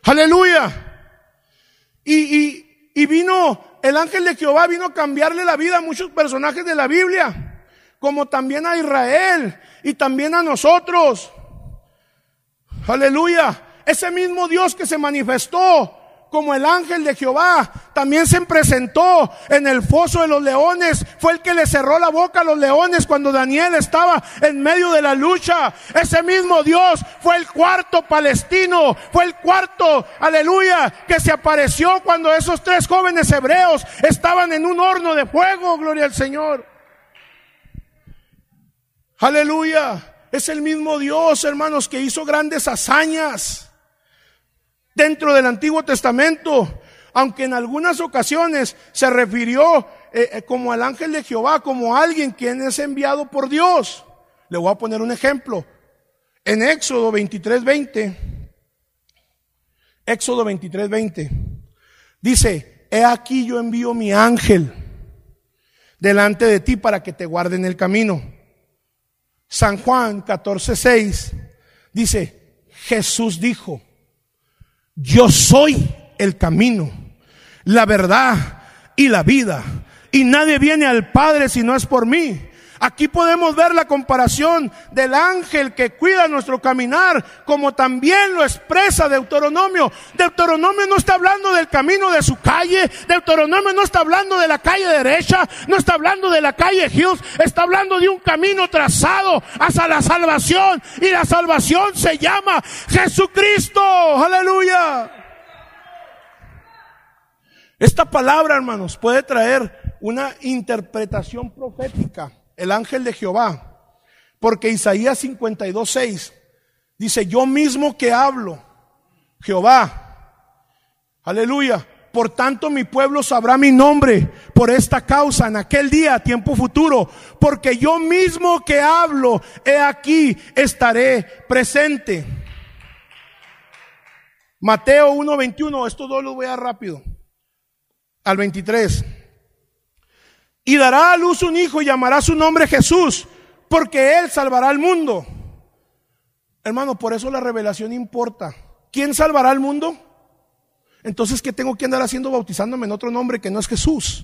Aleluya. Y vino, el ángel de Jehová vino a cambiarle la vida a muchos personajes de la Biblia, como también a Israel y también a nosotros. Aleluya. Ese mismo Dios que se manifestó como el ángel de Jehová, también se presentó en el foso de los leones. Fue el que le cerró la boca a los leones cuando Daniel estaba en medio de la lucha. Ese mismo Dios fue el cuarto palestino, fue el cuarto, aleluya, que se apareció cuando esos 3 jóvenes hebreos estaban en un horno de fuego. Gloria al Señor. Aleluya. Es el mismo Dios, hermanos, que hizo grandes hazañas dentro del Antiguo Testamento, aunque en algunas ocasiones se refirió como al ángel de Jehová, como alguien quien es enviado por Dios. Le voy a poner un ejemplo. En Éxodo 23:20, dice: he aquí yo envío mi ángel delante de ti para que te guarde en el camino. San Juan 14:6 dice: Jesús dijo: yo soy el camino, la verdad y la vida, y nadie viene al Padre si no es por mí. Aquí podemos ver la comparación del ángel que cuida nuestro caminar, como también lo expresa Deuteronomio. Deuteronomio no está hablando del camino de su calle. Deuteronomio no está hablando de la calle derecha, no está hablando de la calle Hills. Está hablando de un camino trazado hacia la salvación, y la salvación se llama Jesucristo. Aleluya. Esta palabra, hermanos, puede traer una interpretación profética. El ángel de Jehová, porque Isaías 52:6 dice: yo mismo que hablo, Jehová, aleluya, por tanto mi pueblo sabrá mi nombre por esta causa en aquel día, tiempo futuro, porque yo mismo que hablo, he aquí estaré presente. Mateo 1:21, estos dos los voy a dar rápido, al 23. Y dará a luz un hijo y llamará su nombre Jesús, porque él salvará al mundo. Hermano, por eso la revelación importa. ¿Quién salvará al mundo? Entonces, ¿qué tengo que andar haciendo bautizándome en otro nombre que no es Jesús?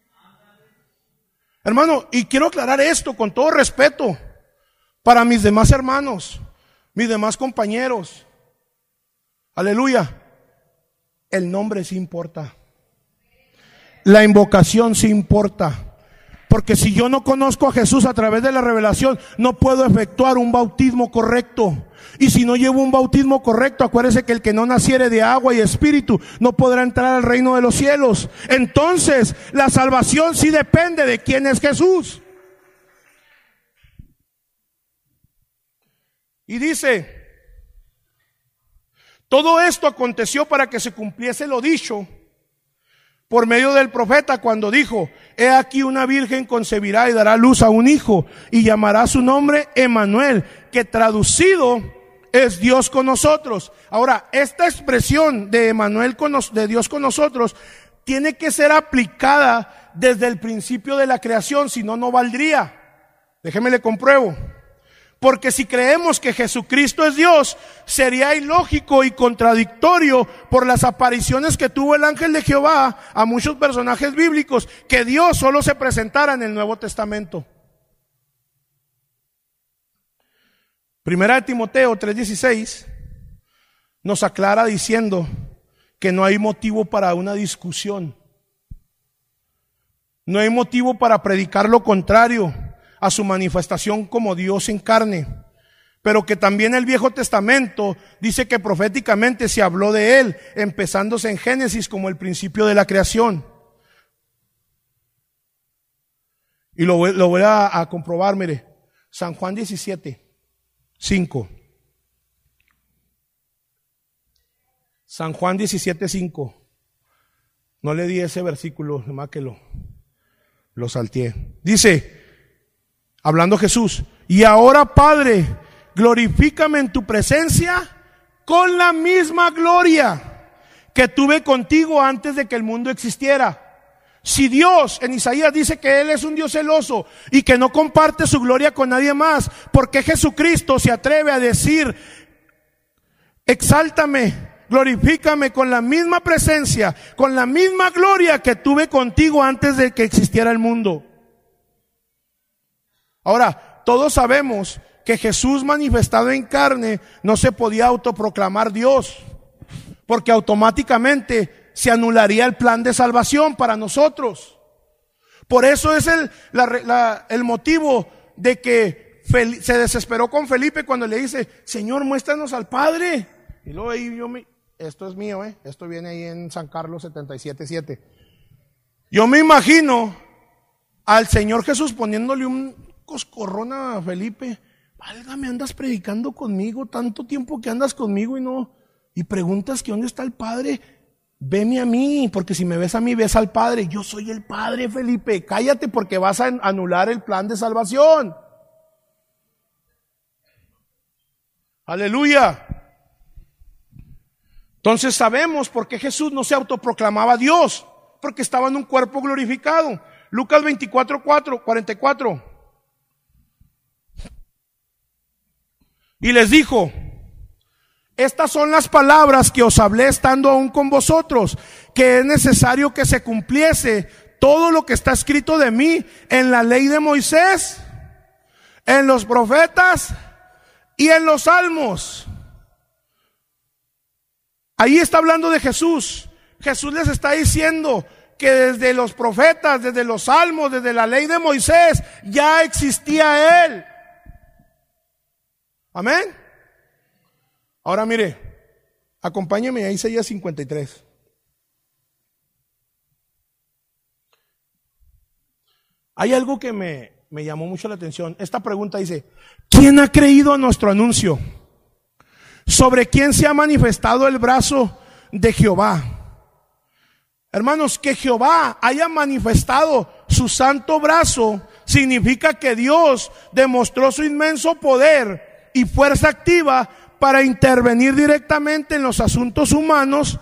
Hermano, y quiero aclarar esto con todo respeto para mis demás hermanos, mis demás compañeros. Aleluya. El nombre sí importa. La invocación sí importa. Porque si yo no conozco a Jesús a través de la revelación, no puedo efectuar un bautismo correcto. Y si no llevo un bautismo correcto, acuérdese que el que no naciere de agua y espíritu no podrá entrar al reino de los cielos. Entonces, la salvación sí depende de quién es Jesús. Y dice: todo esto aconteció para que se cumpliese lo dicho por medio del profeta, cuando dijo: he aquí una virgen concebirá y dará luz a un hijo, y llamará su nombre Emmanuel, que traducido es Dios con nosotros. Ahora, esta expresión de Emmanuel, de Dios con nosotros, tiene que ser aplicada desde el principio de la creación, si no, no valdría. Déjeme le compruebo. Porque si creemos que Jesucristo es Dios, sería ilógico y contradictorio por las apariciones que tuvo el ángel de Jehová a muchos personajes bíblicos, que Dios solo se presentara en el Nuevo Testamento. Primera de Timoteo 3:16 nos aclara diciendo que no hay motivo para una discusión. No hay motivo para predicar lo contrario a su manifestación como Dios en carne, pero que también el Viejo Testamento dice que proféticamente se habló de él, empezándose en Génesis como el principio de la creación. Y lo voy a comprobar, mire, San Juan 17:5. San Juan 17:5. No le di ese versículo, nomás que lo salteé. Dice, hablando Jesús: y ahora, Padre, glorifícame en tu presencia con la misma gloria que tuve contigo antes de que el mundo existiera. Si Dios en Isaías dice que Él es un Dios celoso y que no comparte su gloria con nadie más, ¿por qué Jesucristo se atreve a decir: exáltame glorifícame con la misma presencia, con la misma gloria que tuve contigo antes de que existiera el mundo. Ahora, todos sabemos que Jesús manifestado en carne no se podía autoproclamar Dios, porque automáticamente se anularía el plan de salvación para nosotros. Por eso es el motivo de que se desesperó con Felipe cuando le dice: Señor, muéstranos al Padre. Y luego ahí esto es mío, esto viene ahí en San Carlos 77:7. Yo me imagino al Señor Jesús poniéndole un coscorrón a Felipe: válgame, andas predicando conmigo, tanto tiempo que andas conmigo y preguntas que dónde está el Padre. Veme a mí, porque si me ves a mí, ves al Padre. Yo soy el Padre, Felipe. Cállate, porque vas a anular el plan de salvación. Aleluya. Entonces sabemos por qué Jesús no se autoproclamaba Dios, porque estaba en un cuerpo glorificado. Lucas 44. Y les dijo: estas son las palabras que os hablé estando aún con vosotros, que es necesario que se cumpliese todo lo que está escrito de mí en la ley de Moisés, en los profetas y en los salmos. Ahí está hablando de Jesús. Jesús les está diciendo que desde los profetas, desde los salmos, desde la ley de Moisés, ya existía Él. Amén. Ahora mire, acompáñeme a Isaías 53. Hay algo que me llamó mucho la atención. Esta pregunta dice: ¿quién ha creído a nuestro anuncio? ¿Sobre quién se ha manifestado el brazo de Jehová? Hermanos, que Jehová haya manifestado su santo brazo significa que Dios demostró su inmenso poder y fuerza activa para intervenir directamente en los asuntos humanos.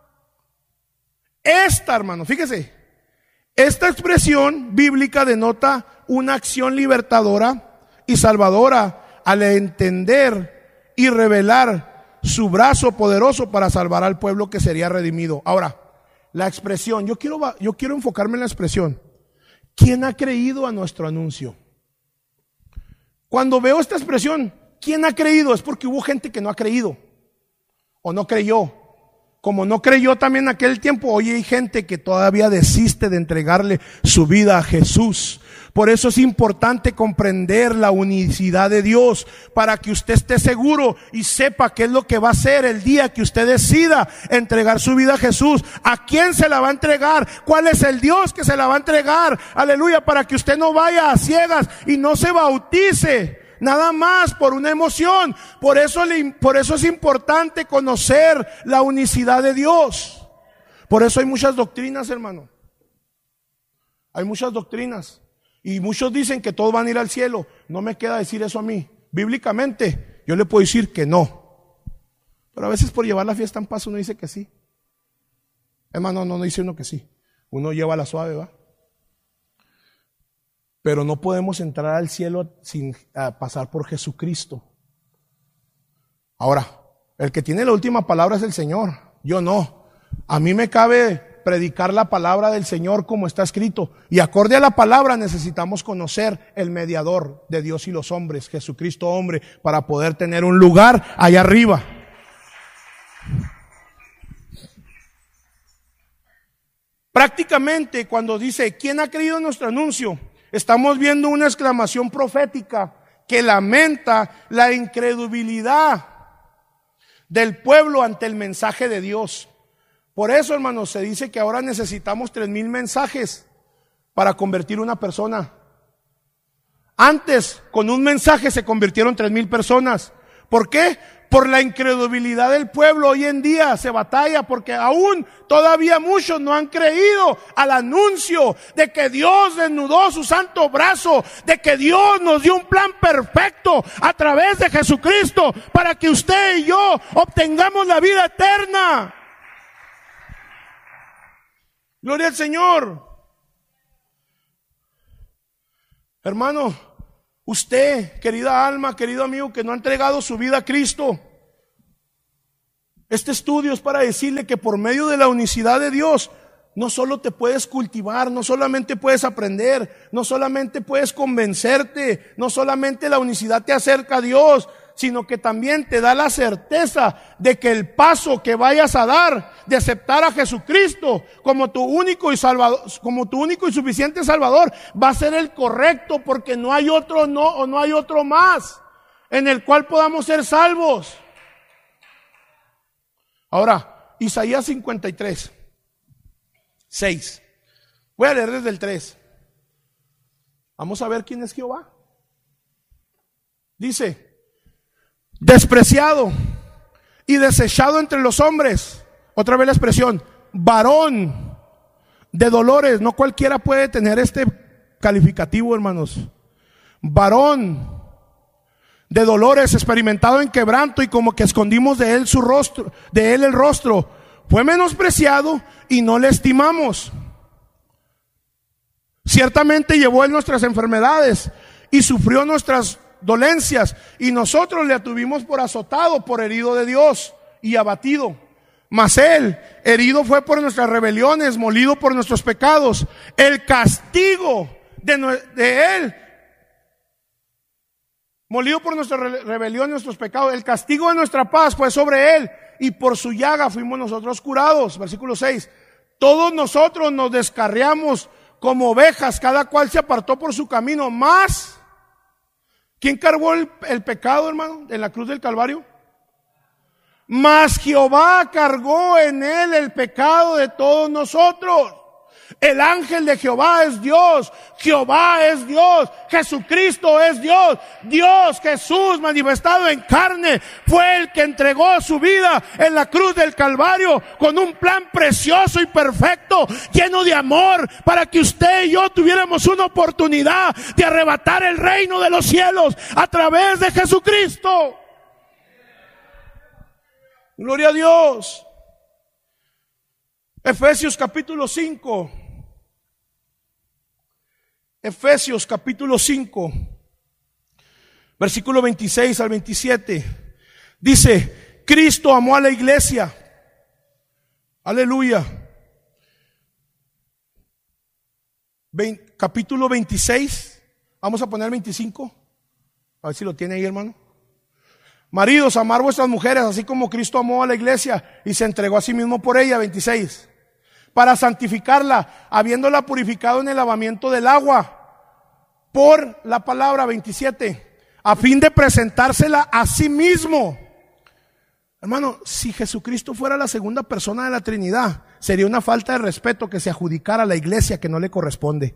Hermano, fíjese, esta expresión bíblica denota una acción libertadora y salvadora al entender y revelar su brazo poderoso para salvar al pueblo que sería redimido. Ahora, la expresión, yo quiero enfocarme en la expresión: ¿quién ha creído a nuestro anuncio? Cuando veo esta expresión, ¿quién ha creído? Es porque hubo gente que no ha creído o no creyó. Como no creyó también en aquel tiempo, hoy hay gente que todavía desiste de entregarle su vida a Jesús. Por eso es importante comprender la unicidad de Dios, para que usted esté seguro y sepa qué es lo que va a hacer el día que usted decida entregar su vida a Jesús. ¿A quién se la va a entregar? ¿Cuál es el Dios que se la va a entregar? Aleluya, para que usted no vaya a ciegas y no se bautice nada más por una emoción. Por eso es importante conocer la unicidad de Dios. Por eso hay muchas doctrinas, hermano. Hay muchas doctrinas. Y muchos dicen que todos van a ir al cielo. No me queda decir eso a mí. Bíblicamente, yo le puedo decir que no. Pero a veces por llevar la fiesta en paz uno dice que sí. Hermano, no dice uno que sí. Uno lleva la suave, ¿va? Pero no podemos entrar al cielo sin pasar por Jesucristo. Ahora, el que tiene la última palabra es el Señor. Yo no. A mí me cabe predicar la palabra del Señor como está escrito. Y acorde a la palabra necesitamos conocer el mediador de Dios y los hombres, Jesucristo hombre, para poder tener un lugar allá arriba. Prácticamente cuando dice ¿quién ha creído en nuestro anuncio? Estamos viendo una exclamación profética que lamenta la incredulidad del pueblo ante el mensaje de Dios. Por eso, hermanos, se dice que ahora necesitamos 3,000 mensajes para convertir una persona. Antes, con un mensaje se convirtieron 3,000 personas. ¿Por qué? Por la incredulidad del pueblo. Hoy en día se batalla porque aún todavía muchos no han creído al anuncio de que Dios desnudó su santo brazo, de que Dios nos dio un plan perfecto a través de Jesucristo para que usted y yo obtengamos la vida eterna. Gloria al Señor. Hermano, usted, querida alma, querido amigo que no ha entregado su vida a Cristo, Este estudio es para decirle que por medio de la unicidad de Dios, no solo te puedes cultivar, no solamente puedes aprender, no solamente puedes convencerte, no solamente la unicidad te acerca a Dios, sino que también te da la certeza de que el paso que vayas a dar de aceptar a Jesucristo como tu único y salvador, como tu único y suficiente Salvador, va a ser el correcto, porque no hay otro no hay otro más en el cual podamos ser salvos. Ahora, Isaías 53, 6. Voy a leer desde el 3. Vamos a ver quién es Jehová. Dice: despreciado y desechado entre los hombres. Otra vez la expresión, varón de dolores. No cualquiera puede tener este calificativo, hermanos. Varón de dolores, experimentado en quebranto, y como que escondimos de él su rostro, de él el rostro. Fue menospreciado y no le estimamos. Ciertamente llevó él nuestras enfermedades y sufrió nuestras dolencias, y nosotros le tuvimos por azotado, por herido de Dios y abatido. Mas él herido fue por nuestras rebeliones, molido por nuestros pecados. El castigo de él, molido por nuestra rebelión y nuestros pecados, el castigo de nuestra paz fue sobre él, y por su llaga fuimos nosotros curados. Versículo 6. Todos nosotros nos descarriamos como ovejas, cada cual se apartó por su camino. Mas ¿quién cargó el pecado, hermano, en la cruz del Calvario? Mas Jehová cargó en él el pecado de todos nosotros. El ángel de Jehová es Dios, Jehová es Dios, Jesucristo es Dios, Dios Jesús manifestado en carne fue el que entregó su vida en la cruz del Calvario con un plan precioso y perfecto, lleno de amor, para que usted y yo tuviéramos una oportunidad de arrebatar el reino de los cielos a través de Jesucristo. Gloria a Dios. Efesios capítulo 5. Efesios capítulo 5, versículo 26 al 27. Dice: Cristo amó a la iglesia. Aleluya. Capítulo 26. Vamos a poner 25. A ver si lo tiene ahí, hermano. Maridos, amar vuestras mujeres, así como Cristo amó a la iglesia y se entregó a sí mismo por ella. 26. Para santificarla, habiéndola purificado en el lavamiento del agua por la palabra. 27. A fin de presentársela a sí mismo. Hermano, si Jesucristo fuera la segunda persona de la Trinidad, sería una falta de respeto que se adjudicara a la iglesia que no le corresponde.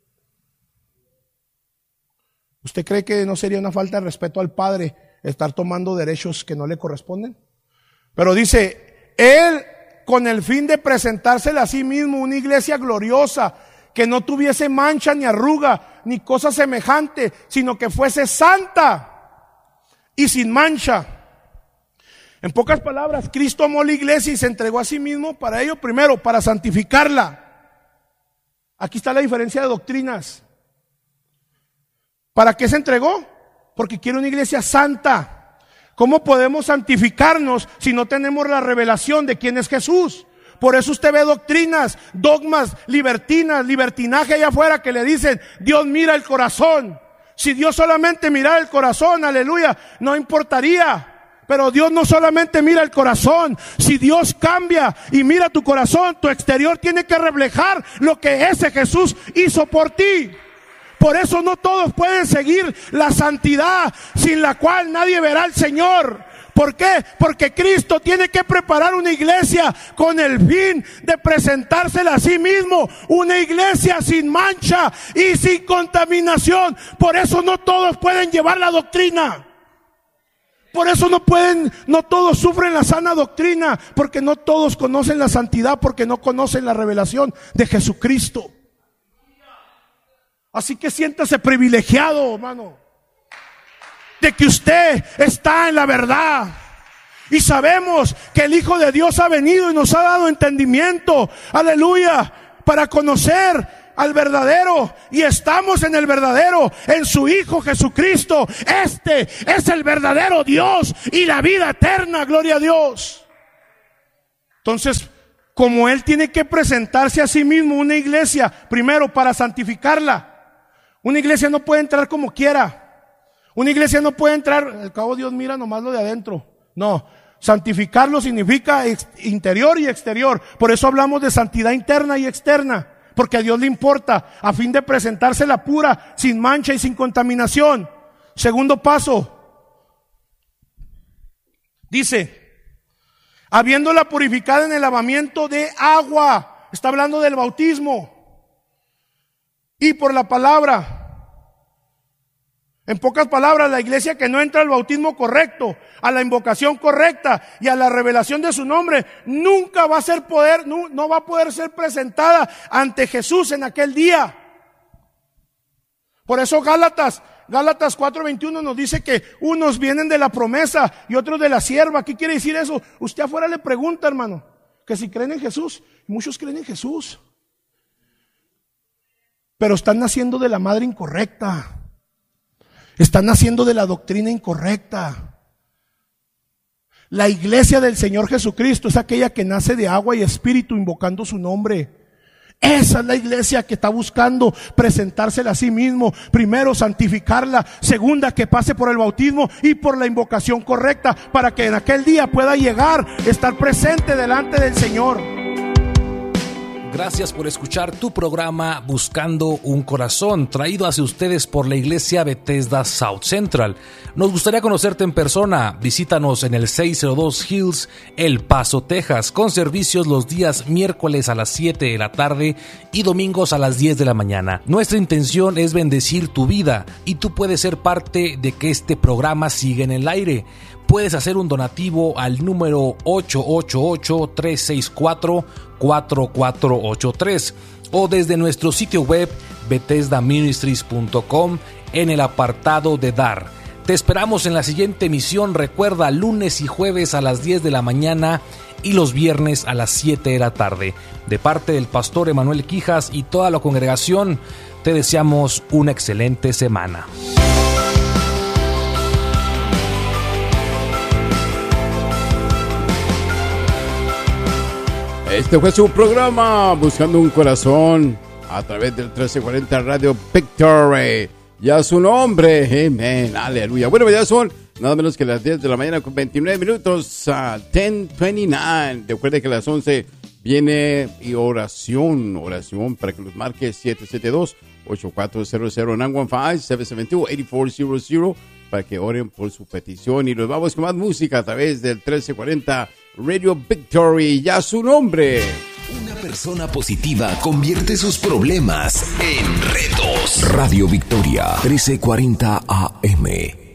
¿Usted cree que no sería una falta de respeto al Padre estar tomando derechos que no le corresponden? Pero dice, Él, con el fin de presentársela a sí mismo una iglesia gloriosa, que no tuviese mancha ni arruga ni cosa semejante, sino que fuese santa y sin mancha. En pocas palabras, Cristo amó la iglesia y se entregó a sí mismo para ello, primero, para santificarla. Aquí está la diferencia de doctrinas. ¿Para qué se entregó? Porque quiere una iglesia santa. ¿Cómo podemos santificarnos si no tenemos la revelación de quién es Jesús? Por eso usted ve doctrinas, dogmas, libertinaje allá afuera que le dicen, Dios mira el corazón. Si Dios solamente mirara el corazón, aleluya, no importaría. Pero Dios no solamente mira el corazón. Si Dios cambia y mira tu corazón, tu exterior tiene que reflejar lo que ese Jesús hizo por ti. Por eso no todos pueden seguir la santidad sin la cual nadie verá al Señor. ¿Por qué? Porque Cristo tiene que preparar una iglesia con el fin de presentársela a sí mismo. Una iglesia sin mancha y sin contaminación. Por eso no todos pueden llevar la doctrina. Por eso no todos sufren la sana doctrina. Porque no todos conocen la santidad, porque no conocen la revelación de Jesucristo. Así que siéntase privilegiado, hermano, de que usted está en la verdad. Y sabemos que el Hijo de Dios ha venido y nos ha dado entendimiento, aleluya, para conocer al verdadero. Y estamos en el verdadero, en su Hijo Jesucristo. Este es el verdadero Dios y la vida eterna, gloria a Dios. Entonces, como Él tiene que presentarse a sí mismo una iglesia, primero para santificarla. Una iglesia no puede entrar como quiera. Una iglesia no puede entrar, al cabo Dios mira nomás lo de adentro. No, santificarlo significa interior y exterior. Por eso hablamos de santidad interna y externa. Porque a Dios le importa, a fin de presentársela pura, sin mancha y sin contaminación. Segundo paso, dice, habiéndola purificada en el lavamiento de agua. Está hablando del bautismo. Y por la palabra. En pocas palabras, la iglesia que no entra al bautismo correcto, a la invocación correcta y a la revelación de su nombre, nunca va a ser no va a poder ser presentada ante Jesús en aquel día. Por eso Gálatas 4:21 nos dice que unos vienen de la promesa y otros de la sierva. ¿Qué quiere decir eso? Usted afuera le pregunta, hermano, que si creen en Jesús. Muchos creen en Jesús, pero están naciendo de la madre incorrecta. Están naciendo de la doctrina incorrecta. La iglesia del Señor Jesucristo es aquella que nace de agua y espíritu invocando su nombre. Esa es la iglesia que está buscando presentársela a sí mismo. Primero, santificarla. Segunda, que pase por el bautismo y por la invocación correcta para que en aquel día pueda llegar, estar presente delante del Señor. Gracias por escuchar tu programa Buscando un Corazón, traído hacia ustedes por la Iglesia Bethesda South Central. Nos gustaría conocerte en persona. Visítanos en el 602 Hills, El Paso, Texas, con servicios los días miércoles a las 7 de la tarde y domingos a las 10 de la mañana. Nuestra intención es bendecir tu vida y tú puedes ser parte de que este programa siga en el aire. Puedes hacer un donativo al número 888-364-4483 o desde nuestro sitio web BethesdaMinistries.com en el apartado de dar. Te esperamos en la siguiente emisión. Recuerda, lunes y jueves a las 10 de la mañana y los viernes a las 7 de la tarde. De parte del pastor Emanuel Quijas y toda la congregación, te deseamos una excelente semana. Este fue su programa Buscando un Corazón a través del 1340 Radio Victory. Ya su nombre, amén, aleluya. Bueno, ya son nada menos que las 10 de la mañana con 29 minutos a 10:29. Recuerde que a las 11 viene y oración para que los marque 772-8400-915-772-8400 para que oren por su petición. Y nos vamos con más música a través del 1340 Radio Victory, ya su nombre. Una persona positiva convierte sus problemas en retos. Radio Victoria, 1340 AM.